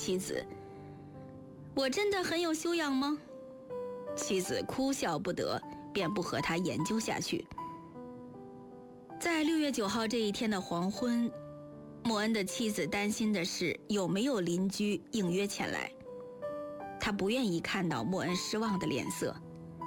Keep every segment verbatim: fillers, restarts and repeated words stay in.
妻子：“我真的很有修养吗？”妻子哭笑不得，便不和他研究下去。在六月九号这一天的黄昏，莫恩的妻子担心的是有没有邻居应约前来，她不愿意看到莫恩失望的脸色。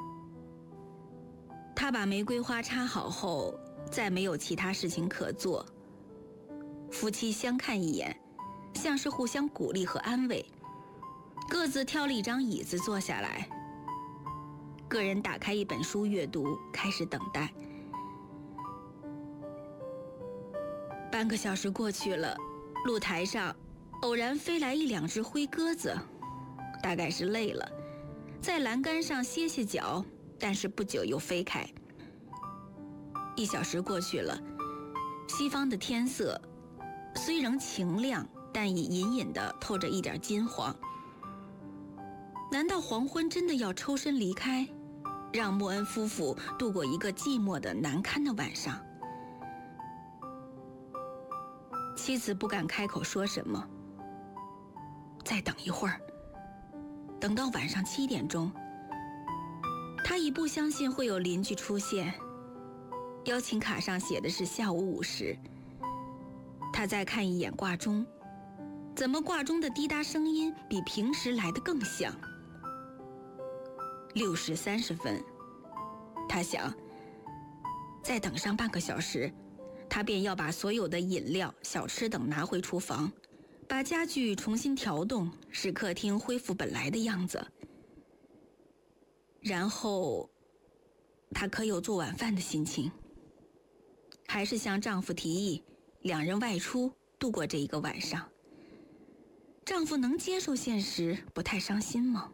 她把玫瑰花插好后，再没有其他事情可做。夫妻相看一眼，像是互相鼓励和安慰，各自挑了一张椅子坐下来，个人打开一本书阅读，开始等待。半个小时过去了，露台上偶然飞来一两只灰鸽子，大概是累了，在栏杆上歇歇脚，但是不久又飞开。一小时过去了，西方的天色虽仍晴亮，但已隐隐地透着一点金黄。难道黄昏真的要抽身离开，让莫恩夫妇度过一个寂寞的难堪的晚上？妻子不敢开口说什么。再等一会儿，等到晚上七点钟，他已不相信会有邻居出现。邀请卡上写的是下午五时。他再看一眼挂钟，怎么挂钟的滴答声音比平时来得更响？六时三十分，他想，再等上半个小时，他便要把所有的饮料、小吃等拿回厨房，把家具重新调动，使客厅恢复本来的样子。然后，他可有做晚饭的心情，还是向丈夫提议，两人外出度过这一个晚上。丈夫能接受现实，不太伤心吗？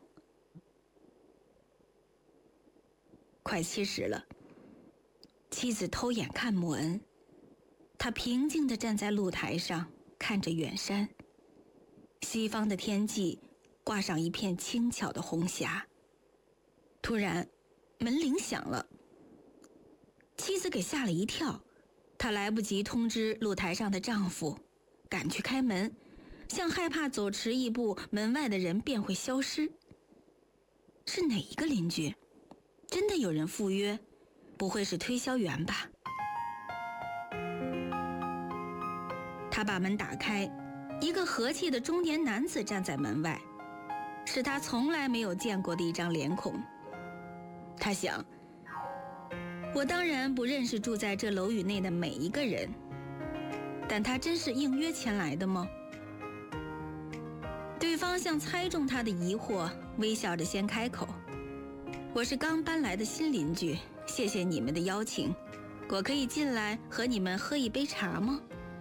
快七时了，妻子偷眼看莫恩，他平静地站在露台上，看着远山。西方的天际挂上一片轻巧的红霞。突然，门铃响了，妻子给吓了一跳，她来不及通知露台上的丈夫，赶去开门，像害怕走迟一步，门外的人便会消失。是哪一个邻居？真的有人赴约？不会是推销员吧？他把门打开，一个和气的中年男子站在门外，是他从来没有见过的一张脸孔。他想，我当然不认识住在这楼宇内的每一个人，但他真是应约前来的吗？对方像猜中他的疑惑，微笑着先开口：“我是刚搬来的新邻居，谢谢你们的邀请，我可以进来和你们喝一杯茶吗？”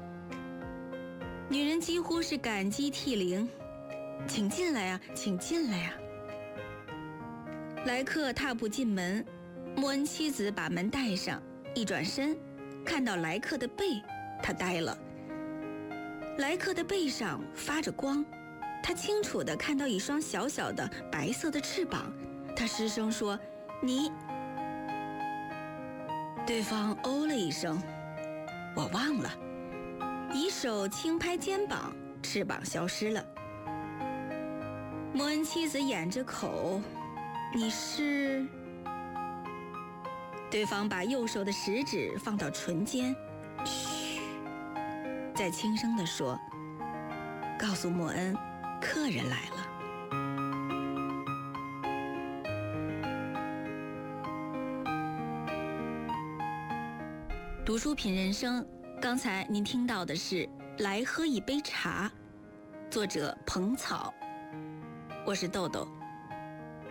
女人几乎是感激涕零：“请进来呀，请进来呀！”来客踏步进门，莫恩妻子把门带上，一转身，看到来客的背，他呆了。来客的背上发着光，他清楚地看到一双小小的白色的翅膀。他失声说：“你……”对方哦了一声：“我忘了。”以手轻拍肩膀，翅膀消失了。莫恩妻子掩着口：“你是？”对方把右手的食指放到唇间，嘘，再轻声地说：“告诉莫恩，客人来了。”读书品人生，刚才您听到的是《来喝一杯茶》，作者彭草，我是豆豆。